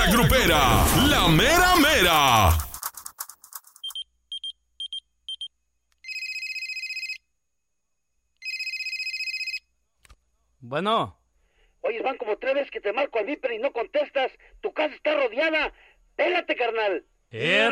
La Grupera, la mera mera. Bueno. Oye, van como 3 veces que te marco al Viper y no contestas. Tu casa está rodeada. Pélate, carnal.